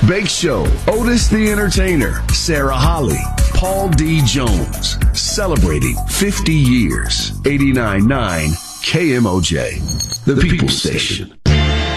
Bake Show, Otis the Entertainer, Sarah Holly, Paul D. Jones. Celebrating 50 years. 89.9 KMOJ, the People Station.